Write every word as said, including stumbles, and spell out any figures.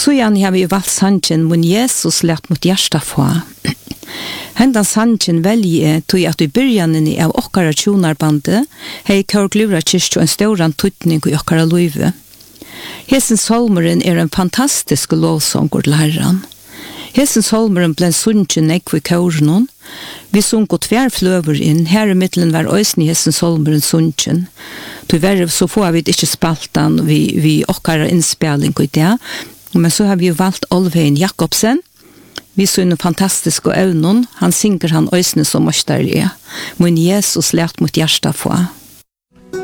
Så igjen har vi valgt sangen «Mun Jesus lett mot hjärsta få». Hendan sangen velger tog at i byrjanen av okkara tjonarbande hei Kørglura kyrkjo en stauran tutning i okkara luive. Hesen solmeren er en fantastisk lovsånger til Herren. Hesen solmeren ble sunnkjen ekv i kårenon. Vi sunko tver fløver inn, her i middelen var òsne hesen solmeren sunnkjen. Tyverre så får vi ikke spaltan vi, vi okkara innspilling i det, men så har vi valgt Olvein Jakobsen. Vi synger fantastiske evnen. Han synger han òsne som møsterlige. Mun Jesus lett mot hjärsta få.